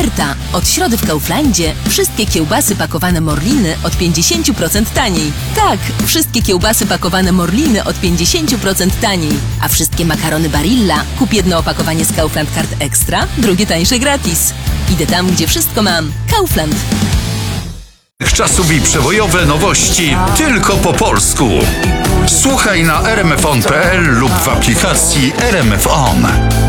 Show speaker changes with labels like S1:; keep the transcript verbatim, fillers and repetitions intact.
S1: Oferta! Od środy w Kauflandzie wszystkie kiełbasy pakowane Morliny od pięćdziesiąt procent taniej. Tak, wszystkie kiełbasy pakowane Morliny od pięćdziesiąt procent taniej. A wszystkie makarony Barilla kup jedno opakowanie z Kaufland Card Extra, drugie tańsze gratis. Idę tam, gdzie wszystko mam. Kaufland.
S2: Czasów i przebojowe nowości tylko po polsku. Słuchaj na r m f on kropka p l lub w aplikacji R M F On.